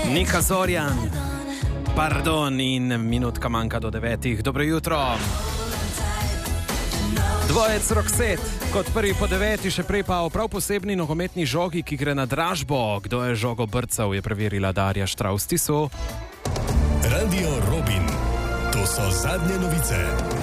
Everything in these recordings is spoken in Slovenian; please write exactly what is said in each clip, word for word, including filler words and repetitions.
Nika Zorjan, pardon, in minutka manjka do devetih. Dobro jutro. Dvojec Roxette, kot prvi po deveti, še prej pa o prav posebni nogometni žogi, ki gre na dražbo. Kdo je žogo brcal, je preverila Darja Štraus-Tiso. Radio Robin, to so zadnje novice.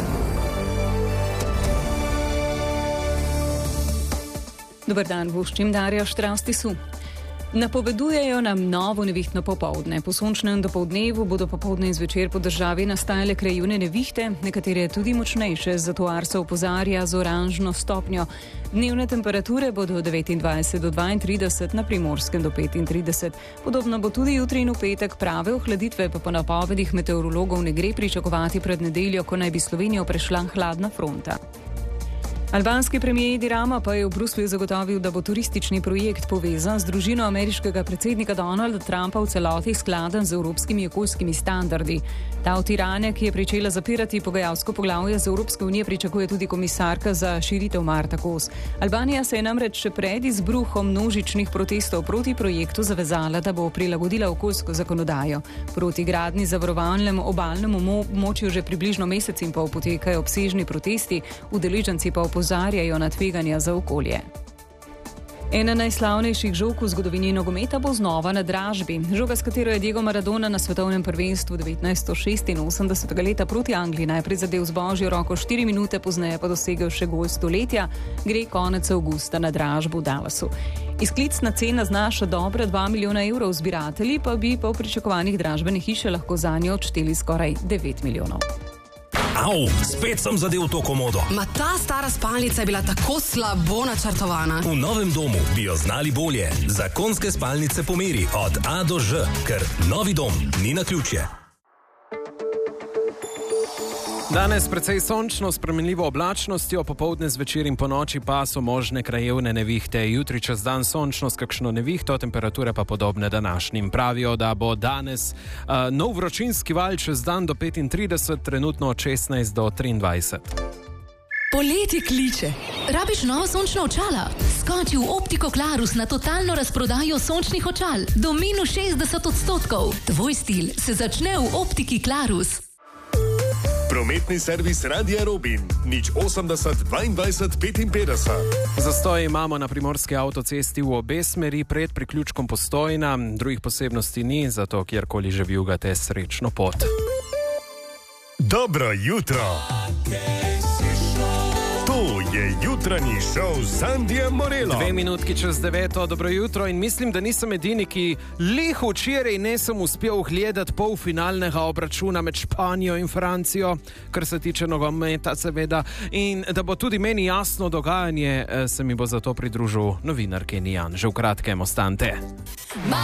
Dober dan, voščim Darja Štraus-Tiso. Napovedujejo nam novo nevihtno popoldne. Po sončnem dopoldnevu bodo popoldne in zvečer po državi nastajale krajevne nevihte, nekatere tudi močnejše, zato Arso opozarja z oranžno stopnjo. Dnevne temperature bodo devetindvajset do dvaintrideset, na Primorskem do petintrideset. Podobno bo tudi jutri in v petek, prave ohladitve pa po napovedih meteorologov ne gre pričakovati pred nedeljo, ko naj bi Slovenijo prešla hladna fronta. Albanski premijer Edi Rama pa je v Bruslju zagotovil, da bo turistični projekt povezan z družino ameriškega predsednika Donalda Trumpa v celoti skladen z evropskimi okoljskimi standardi. Ta v Tirane, ki je pričela zapirati pogajalsko poglavje z Evropske unije, pričakuje tudi komisarka za širitev Marta Kos. Albanija se je namreč še pred izbruhom množičnih protestov proti projektu zavezala, da bo prilagodila okoljsko zakonodajo. Proti gradnji zavarovalnem obalnem območju že približno mesec in pol potekajo obsežni protesti, udeleženci pa opozarjajo na tveganja za okolje. Ena najslavnejših žog v zgodovini nogometa bo znova na dražbi. Žoga, s katero je Diego Maradona na svetovnem prvenstvu devetnajststo šestinosemdesetega leta proti Angliji najprej zadel z božjo roko, štiri minute pozneje pa dosegel še gol stoletja, gre konec avgusta na dražbo v Dallasu. Izklicna cena znaša dobra dva milijona evrov, zbiratelji pa bi po pričakovanjih dražbene hiše lahko zanjo odšteli skoraj devet milijonov. Au, spet sem zadel to komodo. Ma ta stara spalnica je bila tako slabo načrtovana. V novem domu bi jo znali bolje. Zakonske spalnice po meri od A do Ž, ker novi dom ni naključje. Danes precej sončno, s spremenljivo oblačnostjo, popoldne, zvečer in ponoči pa so možne krajevne nevihte. Jutri čez dan sončno s kakšno nevihto, temperature pa podobne današnjim. Pravijo, da bo danes uh, nov vročinski val čez dan do petintrideset, trenutno od šestnajst do triindvajset. Poletje kliče. Rabiš nova sončna očala? Skoči v Optiko Klarus na totalno razprodajo sončnih očal. Do minus šestdeset odstotkov. Tvoj stil se začne v Optiki Klarus. Prometni servis Radia Robin, nič osemdeset dvaindvajset petinpetdeset. Zastoj imamo na primorski avtocesti v obe smeri pred priključkom Postojna, drugih posebnosti ni, zato kjerkoli že vijugate srečno pot. Dobro jutro. To je jutranji šov s Sandijem Morelom. Dve minutki čez deveto, dobro jutro, in mislim, da nisem edini, ki lih včeraj nisem uspel gledati polfinalnega obračuna med Španijo in Francijo, kar se tiče nogometa seveda, in da bo tudi meni jasno dogajanje, se mi bo zato pridružil novinar Kenny Jan. Že v kratkem ostanite.